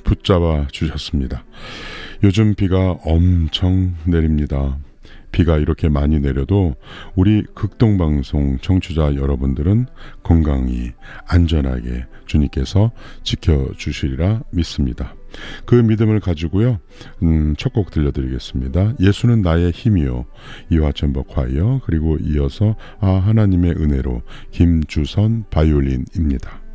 붙잡아 주셨습니다. 요즘 비가 엄청 내립니다. 비가 이렇게 많이 내려도 우리 극동방송 청취자 여러분들은 건강히 안전하게 주님께서 지켜주시리라 믿습니다. 그 믿음을 가지고요, 첫 곡 들려드리겠습니다. 예수는 나의 힘이요, 이화천복 화이어, 그리고 이어서 하나님의 은혜로 김주선 바이올린입니다.